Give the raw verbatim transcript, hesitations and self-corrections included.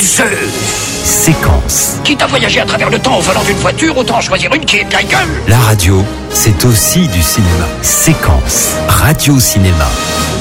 Zeus. Séquence. Quitte à voyager à travers le temps au volant d'une voiture, autant choisir une qui est de la gueule. La radio, c'est aussi du cinéma. Séquence. Radio Cinéma.